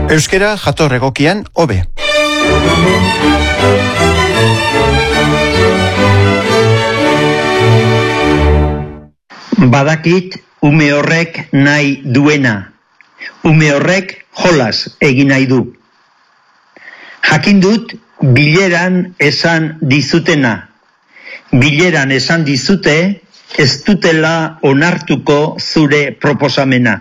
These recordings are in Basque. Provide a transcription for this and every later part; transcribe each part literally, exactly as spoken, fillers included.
Euskera jator egokian hobe. Badakit ume horrek nahi duena. Ume horrek jolas egin nahi du. Jakin dut bileran esan dizutena. Bileran esan dizute ez dutela onartuko zure proposamena.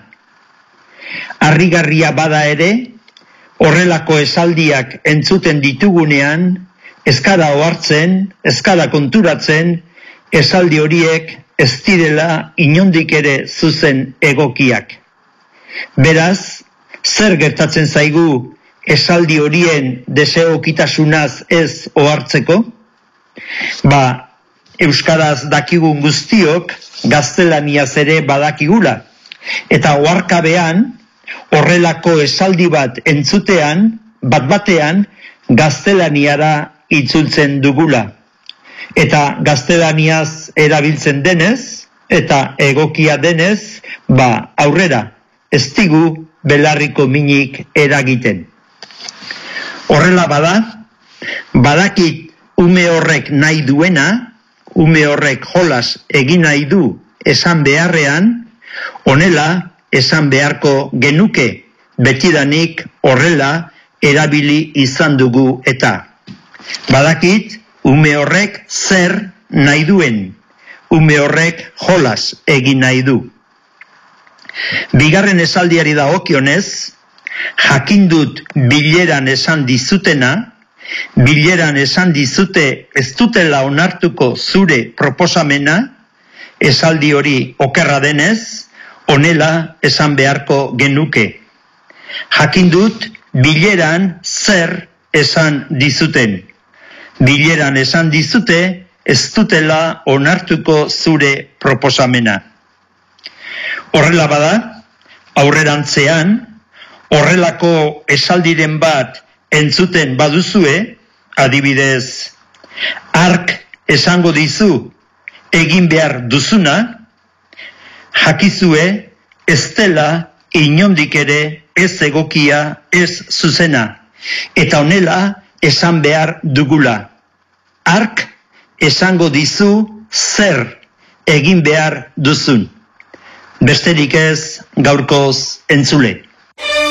Harrigarria bada ere, horrelako esaldiak entzuten ditugunean, ez gara ohartzen, ez gara konturatzen, esaldi horiek ez direla inondik ere zuzen egokiak. Beraz, zer gertatzen zaigu esaldi horien deseokitasunaz ez ohartzeko? Ba, euskaraz dakigun guztiok gaztelaniaz ere badakigula. Eta oharkabean, horrelako esaldi bat entzutean, bat-batean, gaztelaniara itzultzen dugula. Eta gaztelaniaz erabiltzen denez, eta egokia denez, ba, aurrera, ez digu belarriko minik eragiten. Horrela bada, badakit ume horrek nahi duena, ume horrek jolas egin nahi du esan beharrean, honela esan beharko genuke, betidanik horrela erabili izan dugu eta. Badakit ume horrek zer nahi duen, ume horrek jolas egin nahi du. Bigarren esaldiari dagokionez, jakin dut bileran esan dizutena, bileran esan dizute ez dutela onartuko zure proposamena, esaldi hori okerra denez, honela esan beharko genuke. Jakin dut bileran zer esan dizuten. Bileran esan dizute ez dutela onartuko zure proposamena. Horrela bada, aurrerantzean, horrelako esaldiren bat entzuten baduzue, adibidez, hark esango dizu egin behar duzuna, jakizue ez dela inondik ere ez egokia, ez zuzena, eta honela esan behar dugula. Hark esango dizu zer egin behar duzun. Besterik ez gaurkoz entzule.